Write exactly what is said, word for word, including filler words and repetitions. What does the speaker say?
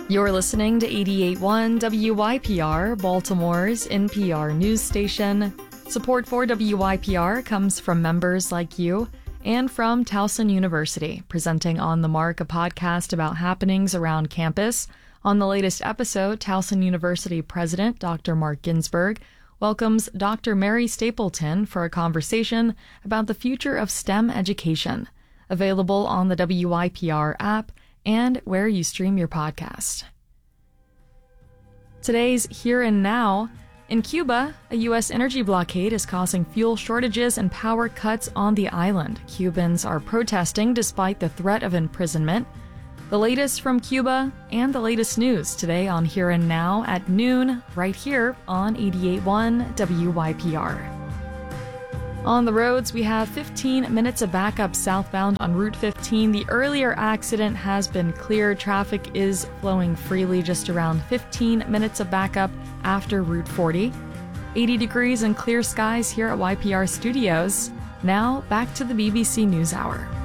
You're listening to eighty-eight point one W Y P R, Baltimore's N P R news station. Support for W Y P R comes from members like you and from Towson University, presenting On the Mark, a podcast about happenings around campus. On the latest episode, Towson University President Doctor Mark Ginsberg welcomes Doctor Mary Stapleton for a conversation about the future of STEM education. Available on the W Y P R app and where you stream your podcast. Today's Here and Now. In Cuba, a U S energy blockade is causing fuel shortages and power cuts on the island. Cubans are protesting despite the threat of imprisonment. The latest from Cuba and the latest news today on Here and Now at noon, right here on eighty-eight point one W Y P R. On the roads, we have fifteen minutes of backup southbound on Route fifteen. The earlier accident has been cleared. Traffic is flowing freely, just around fifteen minutes of backup after Route forty. eighty degrees and clear skies here at Y P R Studios. Now, back to the B B C NewsHour.